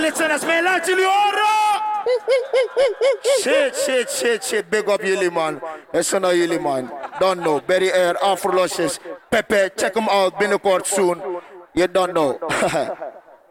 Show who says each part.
Speaker 1: listeners, man, like to the Shit. Big up Yili, man. Listen to Yili, man. Don't know. Berry Air, Afro Luscious, Pepe. Check them out. Been a court soon. You don't know.